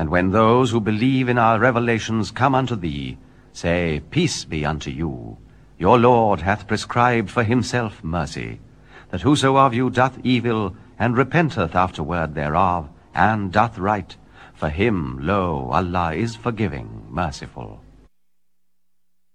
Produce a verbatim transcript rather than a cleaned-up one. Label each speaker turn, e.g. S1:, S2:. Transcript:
S1: And when those who believe in our revelations come unto thee, say, Peace be unto you. Your Lord hath prescribed for himself mercy, that whoso of you doth evil, and repenteth afterward thereof, and doth right, for him, lo, Allah is forgiving, merciful.